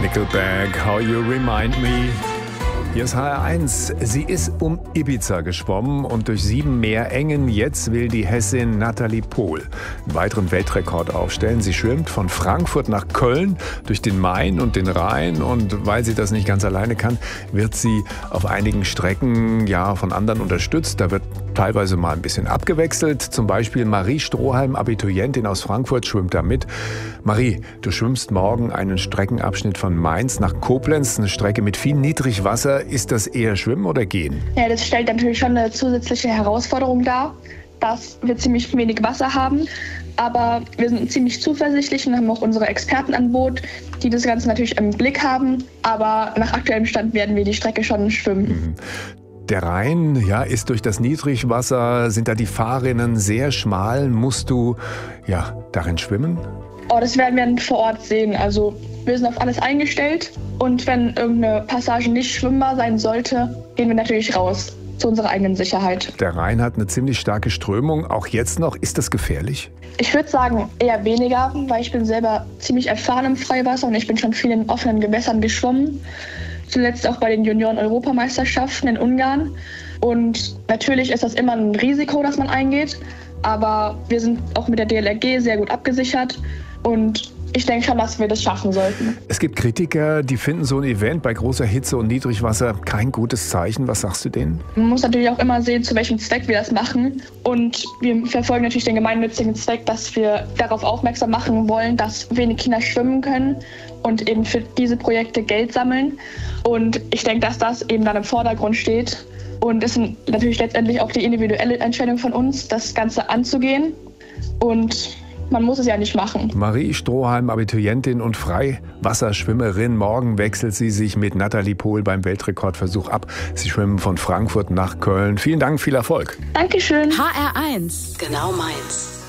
Nickelback, How You Remind Me. Hier ist HR1. Sie ist um Ibiza geschwommen und durch 7 Meerengen. Jetzt will die Hessin Nathalie Pohl einen weiteren Weltrekord aufstellen. Sie schwimmt von Frankfurt nach Köln durch den Main und den Rhein. Und weil sie das nicht ganz alleine kann, wird sie auf einigen Strecken von anderen unterstützt. Da wird teilweise mal ein bisschen abgewechselt. Zum Beispiel Marie Strohhalm, Abiturientin aus Frankfurt, schwimmt da mit. Marie, du schwimmst morgen einen Streckenabschnitt von Mainz nach Koblenz. Eine Strecke mit viel Niedrigwasser. Ist das eher Schwimmen oder Gehen? Ja, das stellt natürlich schon eine zusätzliche Herausforderung dar, dass wir ziemlich wenig Wasser haben. Aber wir sind ziemlich zuversichtlich und haben auch unsere Experten an Bord, die das Ganze natürlich im Blick haben. Aber nach aktuellem Stand werden wir die Strecke schon schwimmen. Der Rhein, ist durch das Niedrigwasser, sind da die Fahrrinnen sehr schmal. Musst du, darin schwimmen? Oh, das werden wir dann vor Ort sehen. Also wir sind auf alles eingestellt. Und wenn irgendeine Passage nicht schwimmbar sein sollte, gehen wir natürlich raus, zu unserer eigenen Sicherheit. Der Rhein hat eine ziemlich starke Strömung, auch jetzt noch. Ist das gefährlich? Ich würde sagen, eher weniger, weil ich bin selber ziemlich erfahren im Freiwasser und ich bin schon viel in offenen Gewässern geschwommen. Zuletzt auch bei den Junioren-Europameisterschaften in Ungarn. Und natürlich ist das immer ein Risiko, das man eingeht. Aber wir sind auch mit der DLRG sehr gut abgesichert. Und ich denke schon, dass wir das schaffen sollten. Es gibt Kritiker, die finden so ein Event bei großer Hitze und Niedrigwasser kein gutes Zeichen. Was sagst du denen? Man muss natürlich auch immer sehen, zu welchem Zweck wir das machen. Und wir verfolgen natürlich den gemeinnützigen Zweck, dass wir darauf aufmerksam machen wollen, dass wenig Kinder schwimmen können und eben für diese Projekte Geld sammeln. Und ich denke, dass das eben dann im Vordergrund steht. Und es ist natürlich letztendlich auch die individuelle Entscheidung von uns, das Ganze anzugehen. Und man muss es ja nicht machen. Marie Strohhalm, Abiturientin und Freiwasserschwimmerin. Morgen wechselt sie sich mit Nathalie Pohl beim Weltrekordversuch ab. Sie schwimmen von Frankfurt nach Köln. Vielen Dank, viel Erfolg. Dankeschön. HR1. Genau meins.